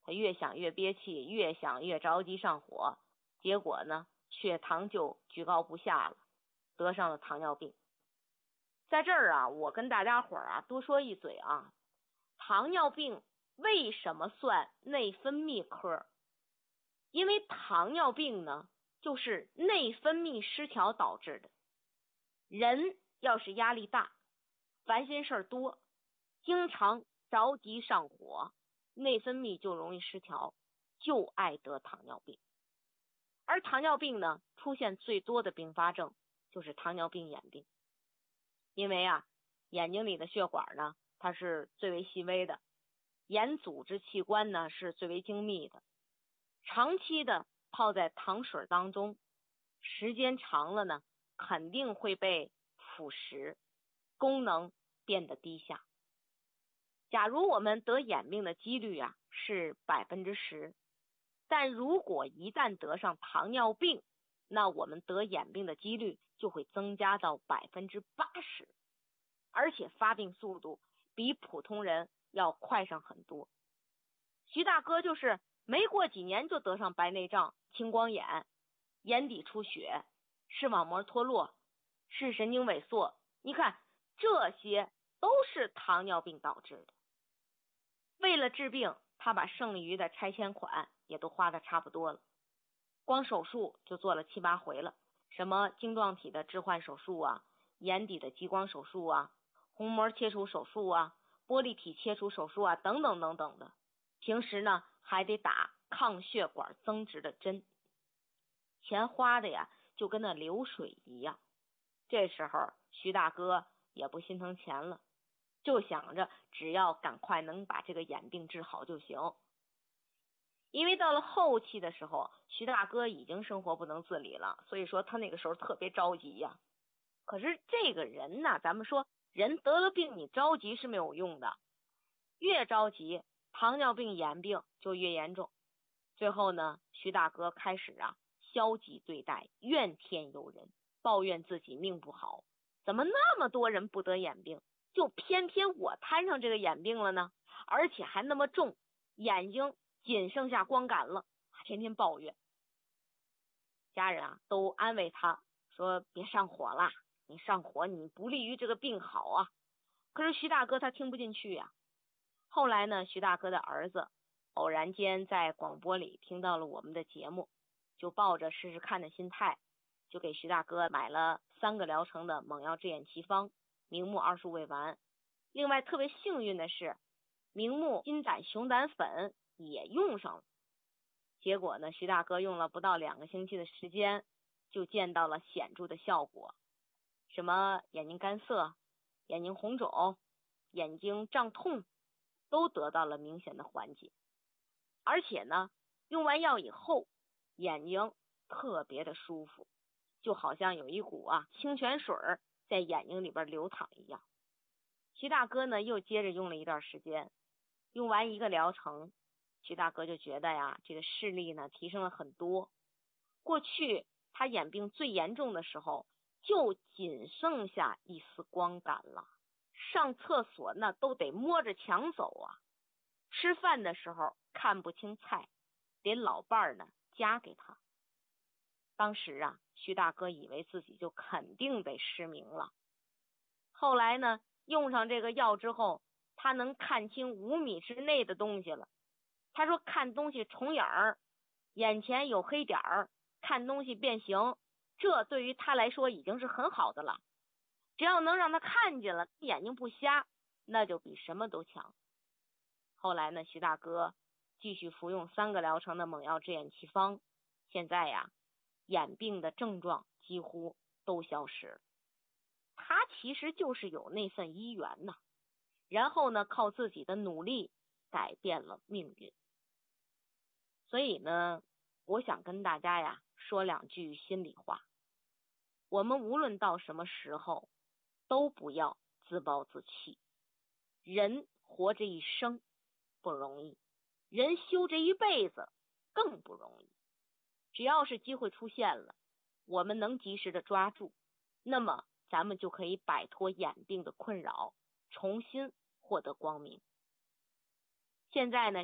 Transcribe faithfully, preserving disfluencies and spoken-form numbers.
他越想越憋气，越想越着急上火，结果呢，血糖就居高不下了，得上了糖尿病。在这儿啊，我跟大家伙儿啊多说一嘴啊，糖尿病为什么算内分泌科？因为糖尿病呢，就是内分泌失调导致的。人要是压力大，烦心事儿多，经常着急上火，内分泌就容易失调，就爱得糖尿病。而糖尿病呢，出现最多的并发症就是糖尿病眼病。因为啊，眼睛里的血管呢，它是最为细微的，眼组织器官呢是最为精密的，长期的泡在糖水当中，时间长了呢，肯定会被腐蚀，功能变得低下。假如我们得眼病的几率啊是百分之十，但如果一旦得上糖尿病，那我们得眼病的几率就会增加到百分之八十，而且发病速度比普通人要快上很多。徐大哥就是没过几年就得上白内障、青光眼、眼底出血、视网膜脱落、视神经萎缩，你看这些都是糖尿病导致的。为了治病，他把剩余的拆迁款也都花得差不多了，光手术就做了七八回了，什么晶状体的置换手术啊，眼底的激光手术啊，虹膜切除手术啊，玻璃体切除手术啊，等等等等的。平时呢还得打抗血管增殖的针，钱花的呀就跟那流水一样。这时候徐大哥也不心疼钱了，就想着只要赶快能把这个眼病治好就行。因为到了后期的时候，徐大哥已经生活不能自理了，所以说他那个时候特别着急呀。可是这个人呢，咱们说人得了病你着急是没有用的，越着急糖尿病眼病就越严重。最后呢，徐大哥开始啊消极对待，怨天尤人，抱怨自己命不好，怎么那么多人不得眼病，就偏偏我摊上这个眼病了呢？而且还那么重，眼睛仅剩下光感了，天天抱怨。家人啊都安慰他说别上火了，你上火你不利于这个病好啊。可是徐大哥他听不进去呀。后来呢，徐大哥的儿子偶然间在广播里听到了我们的节目，就抱着试试看的心态，就给徐大哥买了三个疗程的猛药治眼奇方明目二数位丸。另外特别幸运的是，明目金胆熊胆粉也用上了。结果呢，徐大哥用了不到两个星期的时间，就见到了显著的效果，什么眼睛干涩、眼睛红肿、眼睛胀痛都得到了明显的缓解。而且呢，用完药以后眼睛特别的舒服，就好像有一股啊清泉水在眼睛里边流淌一样。徐大哥呢又接着用了一段时间，用完一个疗程，徐大哥就觉得呀，这个视力呢提升了很多。过去他眼病最严重的时候，就仅剩下一丝光感了，上厕所那都得摸着墙走啊，吃饭的时候看不清菜，连老伴儿呢夹给他。当时啊，徐大哥以为自己就肯定得失明了。后来呢，用上这个药之后，他能看清五米之内的东西了。他说看东西重眼儿，眼前有黑点儿，看东西变形，这对于他来说已经是很好的了。只要能让他看见了，眼睛不瞎，那就比什么都强。后来呢，徐大哥继续服用三个疗程的猛药治眼奇方，现在呀，眼病的症状几乎都消失了。他其实就是有那份医缘呐，然后呢，靠自己的努力改变了命运。所以呢，我想跟大家呀说两句心里话。我们无论到什么时候，都不要自暴自弃。人活这一生不容易，人修这一辈子更不容易。只要是机会出现了，我们能及时的抓住，那么咱们就可以摆脱眼病的困扰，重新获得光明。现在呢